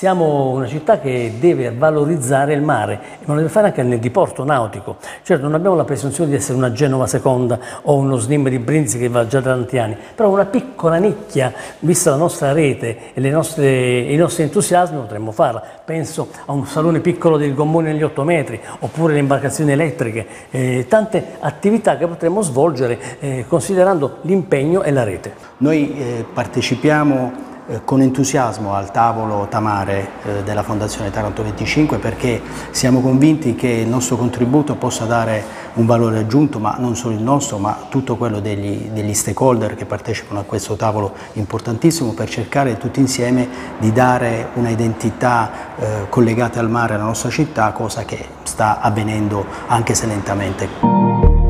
Siamo una città che deve valorizzare il mare, ma lo deve fare anche nel diporto nautico. Certo, non abbiamo la presunzione di essere una Genova Seconda o uno SNIM di Brindisi che va già da tanti anni, però una piccola nicchia, vista la nostra rete e i nostri entusiasmi, potremmo farla. Penso a un salone piccolo del gommone negli 8 metri, oppure le imbarcazioni elettriche, tante attività che potremmo svolgere considerando l'impegno e la rete. Noi partecipiamo con entusiasmo al tavolo Tamare della Fondazione Taranto 25 perché siamo convinti che il nostro contributo possa dare un valore aggiunto, ma non solo il nostro, ma tutto quello degli stakeholder che partecipano a questo tavolo importantissimo, per cercare tutti insieme di dare una identità collegata al mare alla nostra città, cosa che sta avvenendo anche se lentamente.